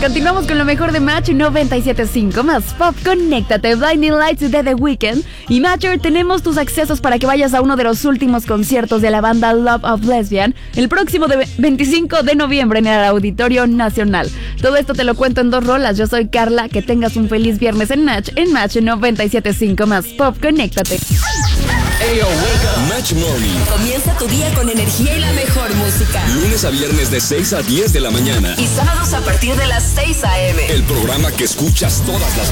continuamos con lo mejor de Match 97.5 más Pop. Conéctate, Blinding Lights de The Weeknd. Y Matcher, tenemos tus accesos para que vayas a uno de los últimos conciertos de la banda Love of Lesbian el próximo 25 de noviembre en el Auditorio Nacional. Todo esto te lo cuento en 2 rolas. Yo soy Carla, que tengas un feliz viernes en Match 97.5 más Pop. Conéctate. Ayo, wake up. Match Morning. Comienza tu día con energía y la mejor música. Lunes a viernes de 6 a 10 de la mañana. Y sábados a partir de las 6 a.m. El programa que escuchas todas las